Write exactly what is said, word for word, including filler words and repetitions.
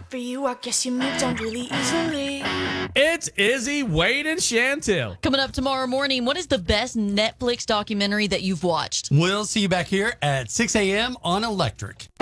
for you. I guess you moved on really easily. It's Izzy, Wade, and Chantil. Coming up tomorrow morning, what is the best Netflix documentary that you've watched? We'll see you back here at six a.m. on Electric.